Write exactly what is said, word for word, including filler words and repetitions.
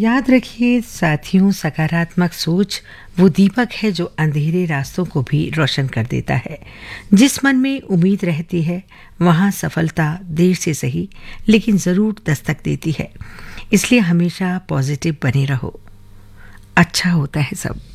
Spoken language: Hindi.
याद रखिए साथियों, सकारात्मक सोच वो दीपक है जो अंधेरे रास्तों को भी रोशन कर देता है। जिस मन में उम्मीद रहती है वहाँ सफलता देर से सही लेकिन ज़रूर दस्तक देती है। इसलिए हमेशा पॉजिटिव बने रहो, अच्छा होता है सब।